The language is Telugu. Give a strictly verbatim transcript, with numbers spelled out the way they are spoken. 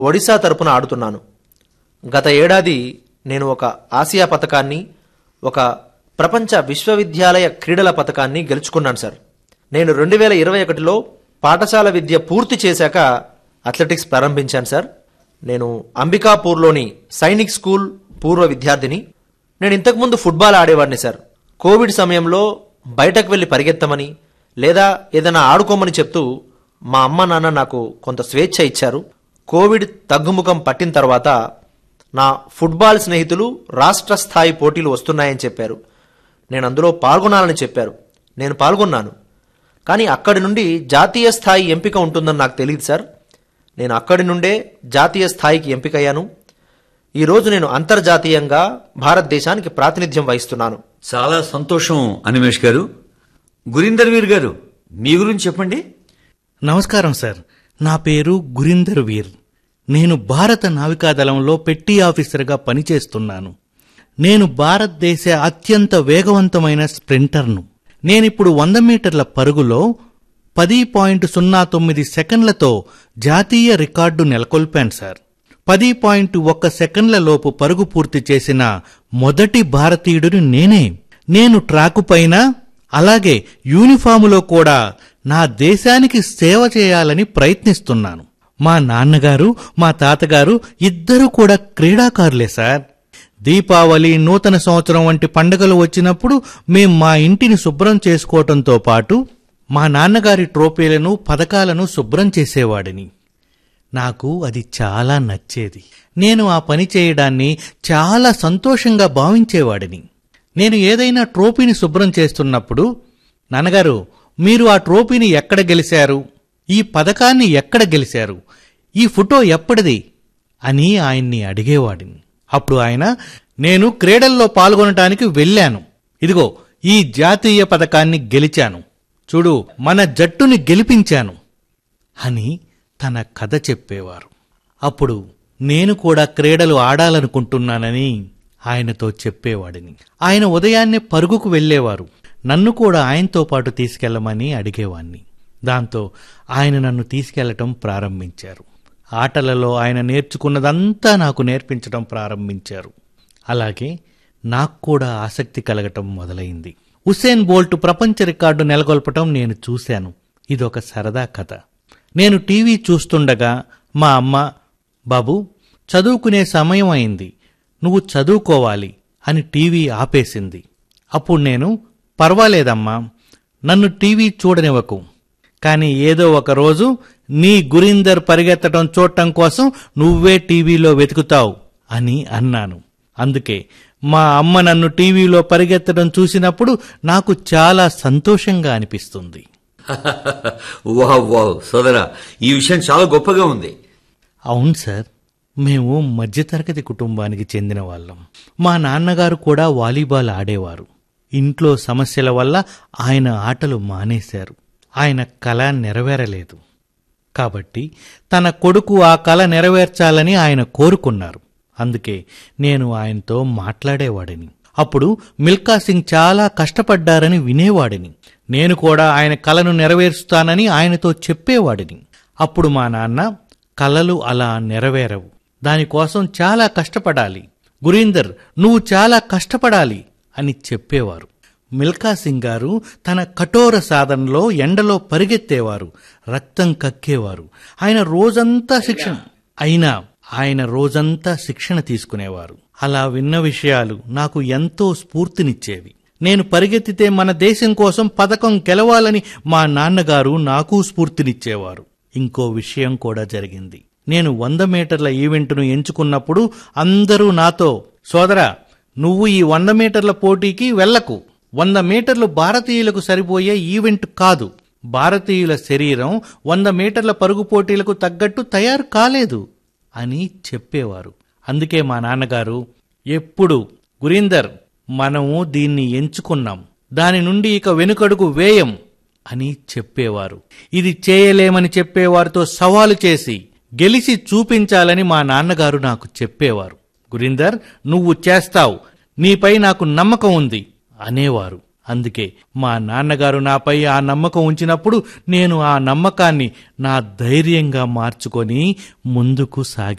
ఒడిశా తరపున ఆడుతున్నాను. గత ఏడాది నేను ఒక ఆసియా పతకాన్ని, ఒక ప్రపంచ విశ్వవిద్యాలయ క్రీడల పతకాన్ని గెలుచుకున్నాను సార్. నేను రెండు వేల ఇరవై ఒకటిలో పాఠశాల విద్య పూర్తి చేశాక అథ్లెటిక్స్ ప్రారంభించాను సార్. నేను అంబికాపూర్లోని సైనిక్ స్కూల్ పూర్వ విద్యార్థిని. నేను ఇంతకుముందు ఫుట్బాల్ ఆడేవాడిని సార్. కోవిడ్ సమయంలో బయటకు వెళ్లి పరిగెత్తమని లేదా ఏదైనా ఆడుకోమని చెప్తూ మా అమ్మ నాన్న నాకు కొంత స్వేచ్ఛ ఇచ్చారు. కోవిడ్ తగ్గుముఖం పట్టిన తర్వాత నా ఫుట్బాల్ స్నేహితులు రాష్ట్ర స్థాయి పోటీలు వస్తున్నాయని చెప్పారు. నేను అందులో పాల్గొనాలని చెప్పారు. నేను పాల్గొన్నాను. కానీ అక్కడి నుండి జాతీయ స్థాయి ఎంపిక ఉంటుందని నాకు తెలియదు సార్. నేను అక్కడి నుండే జాతీయ స్థాయికి ఎంపికయ్యాను. ఈరోజు నేను అంతర్జాతీయంగా భారతదేశానికి ప్రాతినిధ్యం వహిస్తున్నాను. చాలా సంతోషం అనిమేష్ గారు. గురీందర్ వీర్ గారు, మీ గురించి చెప్పండి. నమస్కారం సార్. నా పేరు గురీందర్ వీర్. నేను భారత నావికాదళంలో పెట్టి ఆఫీసర్గా పనిచేస్తున్నాను. నేను భారతదేశ అత్యంత వేగవంతమైన స్ప్రింటర్ను. నేనిప్పుడు వంద మీటర్ల పరుగులో పది పాయింట్ సున్నా తొమ్మిది సెకండ్లతో జాతీయ రికార్డు నెలకొల్పాను సార్. పది పాయింట్ ఒక్క సెకండ్ల లోపు పరుగు పూర్తి చేసిన మొదటి భారతీయుడిని నేనే. నేను ట్రాకు పైన అలాగే యూనిఫాములో కూడా నా దేశానికి సేవ చేయాలని ప్రయత్నిస్తున్నాను. మా నాన్నగారు, మా తాతగారు ఇద్దరూ కూడా క్రీడాకారులే సార్. దీపావళి, నూతన సంవత్సరం వంటి పండుగలు వచ్చినప్పుడు మేం మా ఇంటిని శుభ్రం చేసుకోవటంతో పాటు మా నాన్నగారి ట్రోఫీలను, పథకాలను శుభ్రం చేసేవాడిని. నాకు అది చాలా నచ్చేది. నేను ఆ పని చేయడాన్ని చాలా సంతోషంగా భావించేవాడిని. నేను ఏదైనా ట్రోఫీని శుభ్రం చేస్తున్నప్పుడు, నాన్నగారు మీరు ఆ ట్రోఫీని ఎక్కడ గెలిచారు, ఈ పథకాన్ని ఎక్కడ గెలిచారు, ఈ ఫోటో ఎప్పటిది అని ఆయన్ని అడిగేవాడిని. అప్పుడు ఆయన, నేను క్రీడల్లో పాల్గొనటానికి వెళ్ళాను, ఇదిగో ఈ జాతీయ పథకాన్ని గెలిచాను, చూడు మన జట్టుని గెలిపించాను అని తన కథ చెప్పేవారు. అప్పుడు నేను కూడా క్రీడలు ఆడాలనుకుంటున్నానని ఆయనతో చెప్పేవాడిని. ఆయన ఉదయాన్నే పరుగుకు వెళ్లేవారు. నన్ను కూడా ఆయనతో పాటు తీసుకెళ్లమని అడిగేవాణ్ణి. దాంతో ఆయన నన్ను తీసుకెళ్లటం ప్రారంభించారు. ఆటలలో ఆయన నేర్చుకున్నదంతా నాకు నేర్పించడం ప్రారంభించారు. అలాగే నాకు కూడా ఆసక్తి కలగటం మొదలైంది. ఉసేన్ బోల్ట్ ప్రపంచ రికార్డు నెలకొల్పటం నేను చూశాను. ఇదొక సరదా కథ. నేను టీవీ చూస్తుండగా మా అమ్మ, బాబు చదువుకునే సమయం అయింది, నువ్వు చదువుకోవాలి అని టీవీ ఆపేసింది. అప్పుడు నేను, పర్వాలేదమ్మా, నన్ను టీవీ చూడనివ్వకు, కానీ ఏదో ఒక రోజు నీ గురీందర్ పరిగెత్తడం చూడటం కోసం నువ్వే టీవీలో వెతుకుతావు అని అన్నాను. అందుకే మా అమ్మ నన్ను టీవీలో పరిగెత్తడం చూసినప్పుడు నాకు చాలా సంతోషంగా అనిపిస్తుంది. వావ్ వావ్ సోదరా, ఈ విషయం చాలా గొప్పగా ఉంది. అవును సార్, మేము మధ్యతరగతి కుటుంబానికి చెందిన వాళ్ళం. మా నాన్నగారు కూడా వాలీబాల్ ఆడేవారు. ఇంట్లో సమస్యల వల్ల ఆయన ఆటలు మానేశారు. ఆయన కల నెరవేరలేదు. కాబట్టి తన కొడుకు ఆ కల నెరవేర్చాలని ఆయన కోరుకున్నారు. అందుకే నేను ఆయనతో మాట్లాడేవాడిని. అప్పుడు మిల్కా సింగ్ చాలా కష్టపడ్డారని వినేవాడిని. నేను కూడా ఆయన కలను నెరవేరుస్తానని ఆయనతో చెప్పేవాడిని. అప్పుడు మా నాన్న, కలలు అలా నెరవేరవు, దానికోసం చాలా కష్టపడాలి, గురీందర్ నువ్వు చాలా కష్టపడాలి అని చెప్పేవారు. మిల్కా సింగ్ గారు తన కఠోర సాధనలో ఎండలో పరిగెత్తేవారు, రక్తం కక్కేవారు. ఆయన రోజంతా శిక్షణ అయినా ఆయన రోజంతా శిక్షణ తీసుకునేవారు. అలా విన్న విషయాలు నాకు ఎంతో స్ఫూర్తినిచ్చేవి. నేను పరిగెత్తితే మన దేశం కోసం పథకం గెలవాలని మా నాన్నగారు నాకు స్ఫూర్తినిచ్చేవారు. ఇంకో విషయం కూడా జరిగింది. నేను వంద మీటర్ల ఈవెంట్ను ఎంచుకున్నప్పుడు అందరూ నాతో, సోదరా నువ్వు ఈ వంద మీటర్ల పోటీకి వెళ్లకు, వంద మీటర్లు భారతీయులకు సరిపోయే ఈవెంట్ కాదు, భారతీయుల శరీరం వంద మీటర్ల పరుగు పోటీలకు తగ్గట్టు తయారు కాలేదు అని చెప్పేవారు. అందుకే మా నాన్నగారు ఎప్పుడు, గురీందర్ మనము దీన్ని ఎంచుకున్నాం, దాని నుండి ఇక వెనుకడుగు వేయం అని చెప్పేవారు. ఇది చేయలేమని చెప్పేవారితో సవాలు చేసి గెలిచి చూపించాలని మా నాన్నగారు నాకు చెప్పేవారు. గురీందర్ నువ్వు చేస్తావు, నీపై నాకు నమ్మకం ఉంది అనేవారు. అందుకే మా నాన్నగారు నాపై ఆ నమ్మకం ఉంచినప్పుడు నేను ఆ నమ్మకాన్ని నా ధైర్యంగా మార్చుకొని ముందుకు సాగాను.